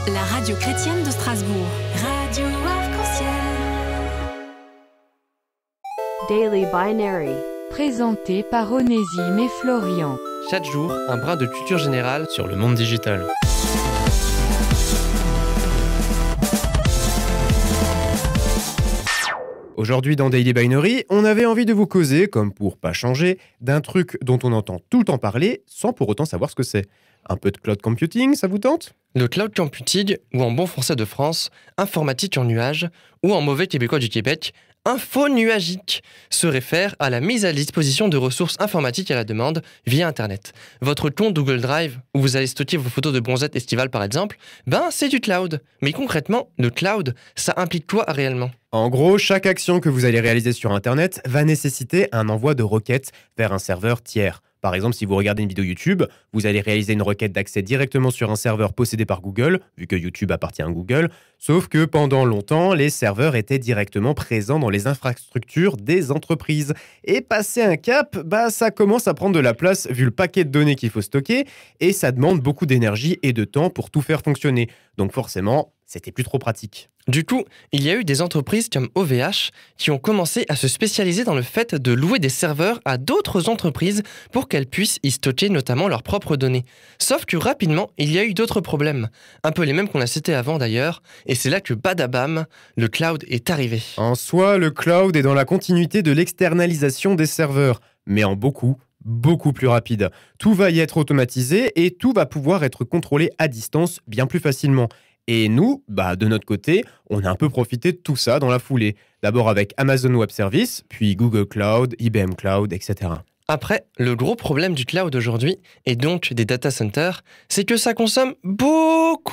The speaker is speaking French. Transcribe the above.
la radio chrétienne de Strasbourg. Radio Arc-en-Ciel. Daily Binary. Présenté par Onésime et Florian. Chaque jour, un brin de culture générale sur le monde digital. Aujourd'hui dans Daily Binary, on avait envie de vous causer, comme pour pas changer, d'un truc dont on entend tout le temps parler sans pour autant savoir ce que c'est. Un peu de cloud computing, ça vous tente ? Le cloud computing, ou en bon français de France, informatique en nuage, ou en mauvais québécois du Québec, info-nuagique, se réfère à la mise à disposition de ressources informatiques à la demande via Internet. Votre compte Google Drive, où vous allez stocker vos photos de bronzette estivale par exemple, c'est du cloud. Mais concrètement, le cloud, ça implique quoi réellement ? En gros, chaque action que vous allez réaliser sur Internet va nécessiter un envoi de requête vers un serveur tiers. Par exemple, si vous regardez une vidéo YouTube, vous allez réaliser une requête d'accès directement sur un serveur possédé par Google, vu que YouTube appartient à Google, sauf que pendant longtemps, les serveurs étaient directement présents dans les infrastructures des entreprises. Et passer un cap, ça commence à prendre de la place vu le paquet de données qu'il faut stocker, et ça demande beaucoup d'énergie et de temps pour tout faire fonctionner. Donc forcément, c'était plus trop pratique. Du coup, il y a eu des entreprises comme OVH qui ont commencé à se spécialiser dans le fait de louer des serveurs à d'autres entreprises pour qu'elles puissent y stocker notamment leurs propres données. Sauf que rapidement, il y a eu d'autres problèmes, un peu les mêmes qu'on a cités avant d'ailleurs, et c'est là que badabam, le cloud est arrivé. En soi, le cloud est dans la continuité de l'externalisation des serveurs, mais en beaucoup plus rapide. Tout va y être automatisé et tout va pouvoir être contrôlé à distance bien plus facilement. Et nous, de notre côté, on a un peu profité de tout ça dans la foulée. D'abord avec Amazon Web Services, puis Google Cloud, IBM Cloud, etc. Après, le gros problème du cloud aujourd'hui, et donc des data centers, c'est que ça consomme beaucoup